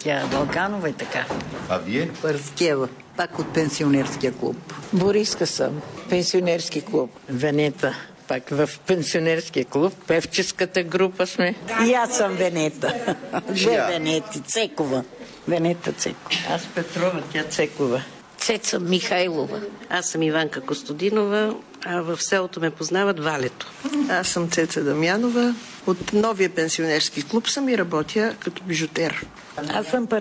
Тя Балканова е така. А вие? Парскева, пак от пенсионерския клуб. Бориска съм, пенсионерски клуб. Венета, Пак в пенсионерския клуб, певческата група сме. и аз съм Венета. Две Венети, Цекова. Венета Цекова. Аз Петрова, тя Цекова. Цеца Михайлова. Аз съм Иванка Костадинова, а в селото ме познават Валето. Аз съм Цеца Дамянова. От новия пенсионерски клуб съм и работя като бижутер. Аз съм